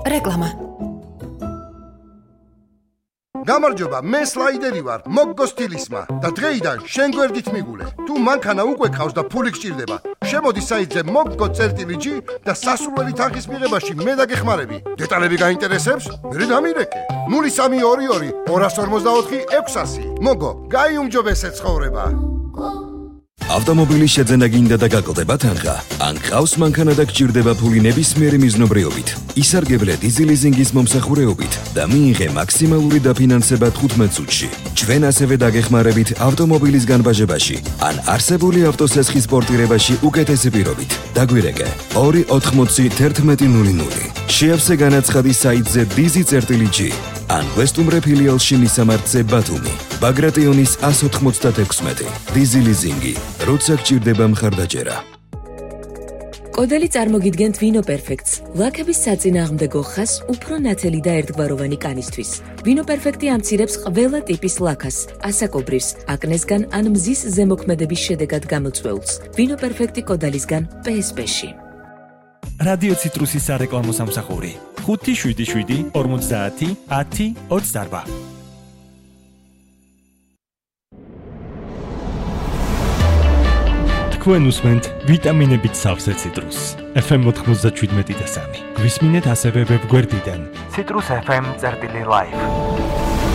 რეკლამა. გამარჯობა, მე სლაიდერი ვარ, მოგგო სტილისმა და დღეიდან შენ გვერდით მიგულე. თუ მანქანა უკვე ყავს და ფული გჭირდება, შემოდი საიტზე moggo.gi და სასურველი თანხის მიღებაში მე დაგეხმარები. დეტალები გაინტერესებს? მე დამირეკე. 0322 254 600. მოგო, გაიუმჯობესე ცხოვრება. ავტომობილის შეძენა გინდა და გაკლდება თანხა. ან ყავს მანქანა და გჭირდება ფული ნებისმიერი მიზნობრიობით. ისარგებლე დიზი ლიზინგის მომსახურეობით და მიიღე მაქსიმალური დაფინანსება 15 წუთში. ჩვენ ასევე დაგეხმარებით ავტომობილის განბაჟებაში ან არსებული ავტოსესხის პორტირებაში უკეთესი პირობით. დაგვირეკე 280 შეავსე განაცხადი საიტზე dizi.gi ან ვესტუმრე ფილიალში მისამართზე ბათუმი. ბაგრატიონის 196. დიზი ლიზინგი. როცა გჭირდება მხარდაჭერა. კოდელი წარმოგიდგენთ ვინო პერფექტს, ლაქების საწინააღმდეგო ხაზს უფრო ნათელი და ერთგვაროვანი კანისთვის. ვინო პერფექტი ამცირებს ყველა ტიპის ლაქას, ასაკობრივს, აკნესგან ან მზის ზემოქმედების შედეგად გამოწვეულს. ვინო პერფექტი კოდალისგან PSP-ში. რადიო ციტრუსის სარეკლამო სამსახური 577 50 10 24. თქვენ უსმენთ ვიტამინებით სავსე ციტრუსს. FM 97.3. გვისმინეთ ასევე ვებგვერდიდან citrusfm.live.